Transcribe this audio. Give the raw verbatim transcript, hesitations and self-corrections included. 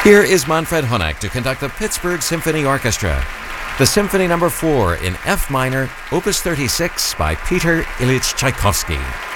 Here is Manfred Honeck to conduct the Pittsburgh Symphony Orchestra. The Symphony Number four in F minor, Opus thirty-six by Peter Ilyich Tchaikovsky.